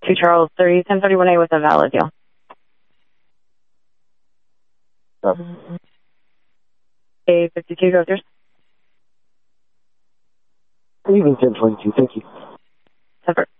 2 Charles 30, 1031A with a valid deal. A52, go yours. Good evening, 1022. Thank you. Separate.